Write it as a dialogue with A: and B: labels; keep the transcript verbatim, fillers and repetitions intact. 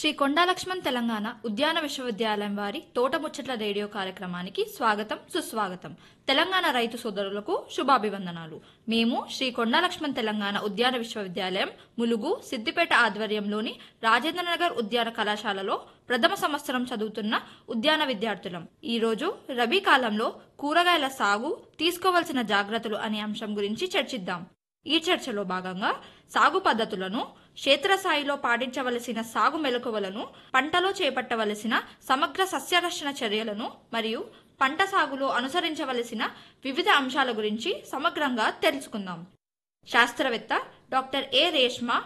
A: శ్రీ కొండా లక్ష్మణ్ తెలంగాణ ఉద్యాన విశ్వవిద్యాలయం వారి తోట ముచ్చట్ల రేడియో కార్యక్రమానికి స్వాగతం సుస్వాగతం. తెలంగాణ రైతు సోదరులకు శుభాభివందనాలు. మేము శ్రీ కొండా లక్ష్మణ్ తెలంగాణ ఉద్యాన విశ్వవిద్యాలయం ములుగు సిద్దిపేట ఆధ్వర్యంలోని రాజేంద్రనగర్ ఉద్యాన కళాశాలలో ప్రథమ సంవత్సరం చదువుతున్న ఉద్యాన విద్యార్థులం. ఈ రోజు రబీ కాలంలో కూరగాయల సాగు తీసుకోవలసిన జాగ్రత్తలు అనే అంశం గురించి చర్చిద్దాం. ఈ చర్చలో భాగంగా సాగు పద్ధతులను, క్షేత్రస్థాయిలో పాటించవలసిన సాగు మెలకువలను, పంటలో చేపట్టవలసిన సమగ్ర సస్యరక్షణ చర్యలను మరియు పంట సాగులో అనుసరించవలసిన వివిధ అంశాల గురించి సమగ్రంగా తెలుసుకుందాం. శాస్త్రవేత్త డాక్టర్ ఏ రేష్మ